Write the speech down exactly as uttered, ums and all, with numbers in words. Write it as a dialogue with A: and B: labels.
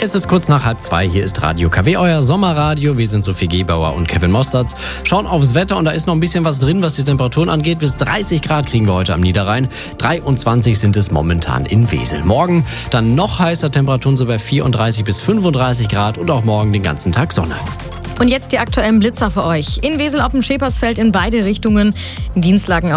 A: Es ist kurz nach halb zwei, hier ist Radio K W, euer Sommerradio. Wir sind Sophie Gebauer und Kevin Mosterz. Schauen aufs Wetter und da ist noch ein bisschen was drin, was die Temperaturen angeht. Bis dreißig Grad kriegen wir heute am Niederrhein. dreiundzwanzig sind es momentan in Wesel. Morgen dann noch heißer, Temperaturen so bei vierunddreißig bis fünfunddreißig Grad und auch morgen den ganzen Tag Sonne.
B: Und jetzt die aktuellen Blitzer für euch. In Wesel auf dem Schäpersfeld in beide Richtungen. In Dienstlagen